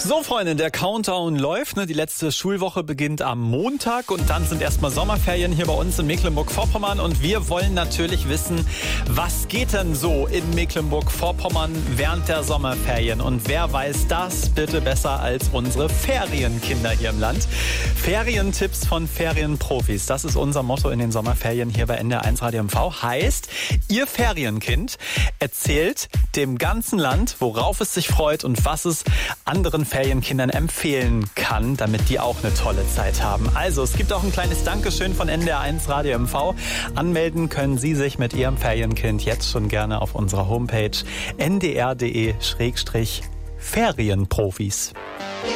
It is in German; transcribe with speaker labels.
Speaker 1: So, Freunde, der Countdown läuft. Die letzte Schulwoche beginnt am Montag und dann sind erstmal Sommerferien hier bei uns in Mecklenburg-Vorpommern. Und wir wollen natürlich wissen, was geht denn so in Mecklenburg-Vorpommern während der Sommerferien? Und wer weiß das bitte besser als unsere Ferienkinder hier im Land? Ferientipps von Ferienprofis. Das ist unser Motto in den Sommerferien hier bei NDR1 Radio MV. Heißt, ihr Ferienkind erzählt dem ganzen Land, worauf es sich freut und was es anderen Ferienkindern empfehlen kann, damit die auch eine tolle Zeit haben. Also, es gibt auch ein kleines Dankeschön von NDR1 Radio MV. Anmelden können Sie sich mit Ihrem Ferienkind jetzt schon gerne auf unserer Homepage ndr.de/Ferienprofis.